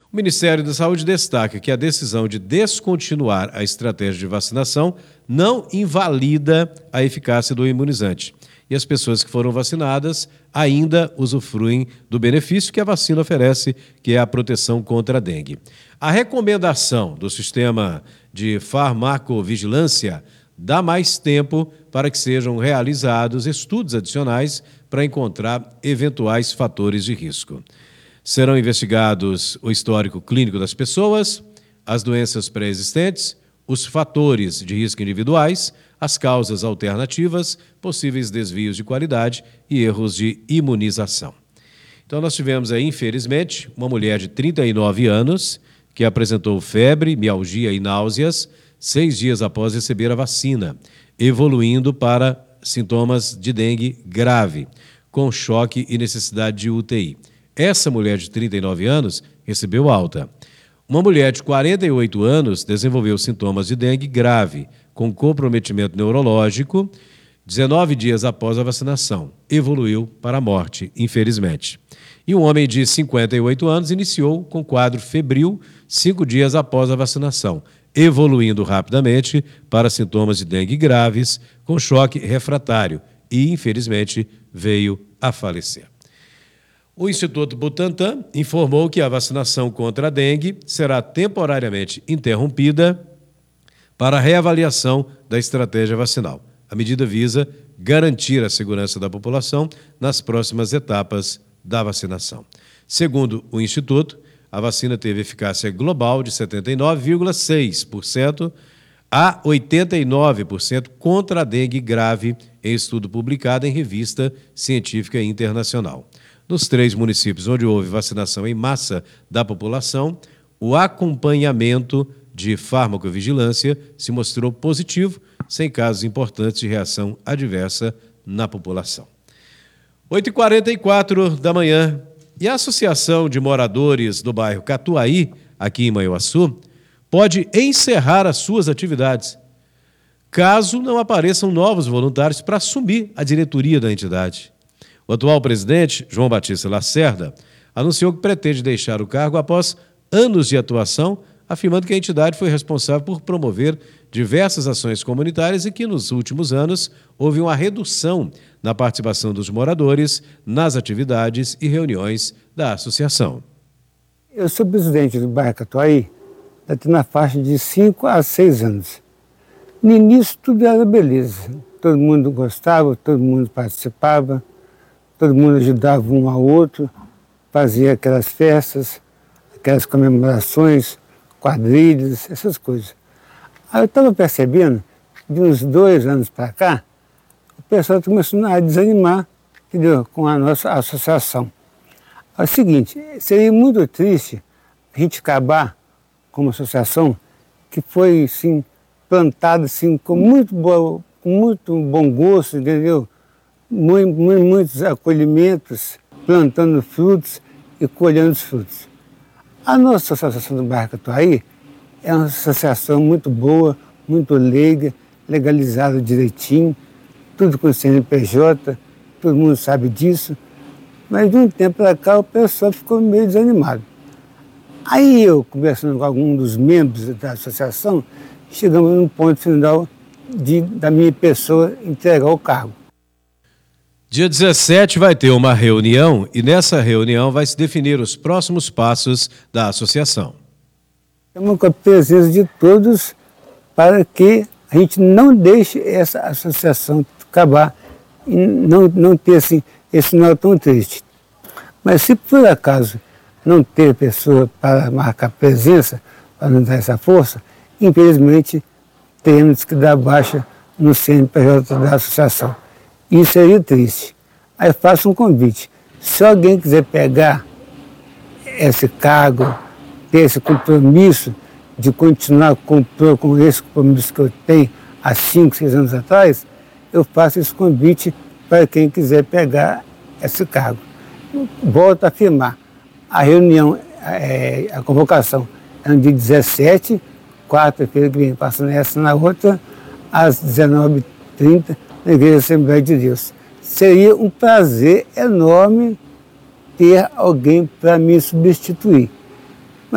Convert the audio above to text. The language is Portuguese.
O Ministério da Saúde destaca que a decisão de descontinuar a estratégia de vacinação não invalida a eficácia do imunizante. E as pessoas que foram vacinadas ainda usufruem do benefício que a vacina oferece, que é a proteção contra a dengue. A recomendação do sistema de farmacovigilância dá mais tempo para que sejam realizados estudos adicionais para encontrar eventuais fatores de risco. Serão investigados o histórico clínico das pessoas, as doenças pré-existentes, os fatores de risco individuais, as causas alternativas, possíveis desvios de qualidade e erros de imunização. Então, nós tivemos aí, infelizmente, uma mulher de 39 anos que apresentou febre, mialgia e náuseas 6 dias após receber a vacina, evoluindo para sintomas de dengue grave, com choque e necessidade de UTI. Essa mulher de 39 anos recebeu alta. Uma mulher de 48 anos desenvolveu sintomas de dengue grave, com comprometimento neurológico, 19 dias após a vacinação. Evoluiu para a morte, infelizmente. E um homem de 58 anos iniciou com quadro febril 5 dias após a vacinação, evoluindo rapidamente para sintomas de dengue graves, com choque refratário e, infelizmente, veio a falecer. O Instituto Butantan informou que a vacinação contra a dengue será temporariamente interrompida para reavaliação da estratégia vacinal. A medida visa garantir a segurança da população nas próximas etapas da vacinação. Segundo o Instituto, a vacina teve eficácia global de 79,6% a 89% contra a dengue grave em estudo publicado em revista científica internacional. Nos 3 municípios onde houve vacinação em massa da população, o acompanhamento de farmacovigilância se mostrou positivo, sem casos importantes de reação adversa na população. 8h44 da manhã, e a Associação de Moradores do bairro Catuaí, aqui em Manhuaçu, pode encerrar as suas atividades, caso não apareçam novos voluntários para assumir a diretoria da entidade. O atual presidente, João Batista Lacerda, anunciou que pretende deixar o cargo após anos de atuação, afirmando que a entidade foi responsável por promover diversas ações comunitárias e que, nos últimos anos, houve uma redução na participação dos moradores nas atividades e reuniões da associação. Eu sou presidente do bairro Catuaí, na faixa de 5 a 6 anos. No início, tudo era beleza. Todo mundo gostava, todo mundo participava, todo mundo ajudava um ao outro, fazia aquelas festas, aquelas comemorações, quadrilhas, essas coisas. Aí eu estava percebendo, de uns 2 anos para cá, o pessoal começou a desanimar, entendeu? Com a nossa associação. É o seguinte, seria muito triste a gente acabar com uma associação que foi, assim, plantada assim, com muito bom gosto, entendeu? Muitos acolhimentos, plantando frutos e colhendo os frutos. A nossa associação do bairro Catuaí é uma associação muito boa, muito leiga, legalizada direitinho, tudo com CNPJ, todo mundo sabe disso, mas de um tempo para cá o pessoal ficou meio desanimado. Aí eu, conversando com algum dos membros da associação, chegamos num ponto final da minha pessoa entregar o cargo. Dia 17 vai ter uma reunião e nessa reunião vai se definir os próximos passos da associação. Estamos com a presença de todos para que a gente não deixe essa associação acabar e não ter assim, esse final tão triste. Mas se por acaso não ter pessoa para marcar presença, para não dar essa força, infelizmente teremos que dar baixa no CNPJ da associação. Isso seria triste. Aí faço um convite. Se alguém quiser pegar esse cargo, ter esse compromisso de continuar com esse compromisso que eu tenho há 5, 6 anos atrás, eu faço esse convite para quem quiser pegar esse cargo. Volto a afirmar, a reunião, a convocação é no dia 17, quarta-feira que vem, passando essa na outra, às 19h30, na Igreja Assembleia de Deus. Seria um prazer enorme ter alguém para me substituir.